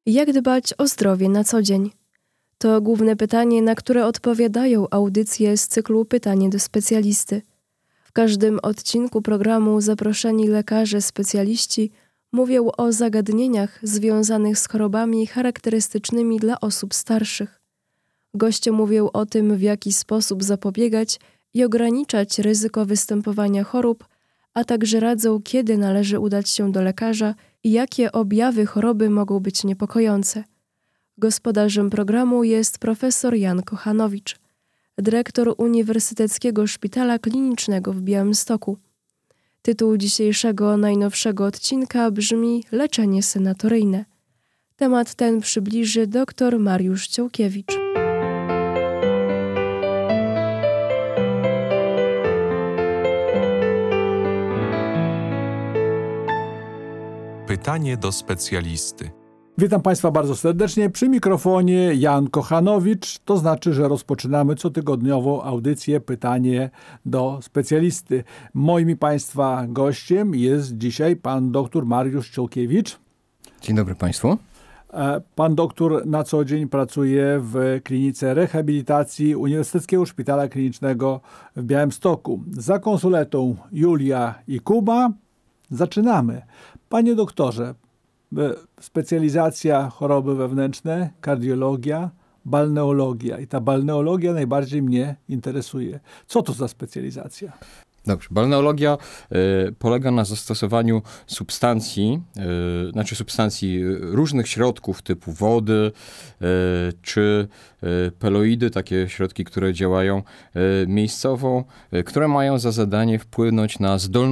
Jak dbać o zdrowie na co dzień? To główne pytanie, na które odpowiadają audycje z cyklu Pytanie do specjalisty. W każdym odcinku programu zaproszeni lekarze specjaliści mówią o zagadnieniach związanych z chorobami charakterystycznymi dla osób starszych. Goście mówią o tym, w jaki sposób zapobiegać i ograniczać ryzyko występowania chorób, a także radzą, kiedy należy udać się do lekarza i jakie objawy choroby mogą być niepokojące. Gospodarzem programu jest profesor Jan Kochanowicz, dyrektor Uniwersyteckiego Szpitala Klinicznego w Białymstoku. Tytuł dzisiejszego najnowszego odcinka brzmi Leczenie senatoryjne. Temat ten przybliży dr Mariusz Ciołkiewicz. Pytanie do specjalisty. Witam Państwa bardzo serdecznie. Przy mikrofonie Jan Kochanowicz. To znaczy, że rozpoczynamy cotygodniową audycję Pytanie do specjalisty. Moim i Państwa gościem jest dzisiaj pan dr Mariusz Ciołkiewicz. Dzień dobry Państwu. Pan doktor na co dzień pracuje w klinice rehabilitacji Uniwersyteckiego Szpitala Klinicznego w Białymstoku. Za konsuletą Julia i Kuba. Zaczynamy. Panie doktorze, specjalizacja choroby wewnętrzne, kardiologia, balneologia. I ta balneologia najbardziej mnie interesuje. Co to za specjalizacja? Dobrze. Balneologia polega na zastosowaniu substancji, substancji różnych środków typu wody czy peloidy, takie środki, które działają miejscowo, które mają za zadanie wpłynąć na zdolność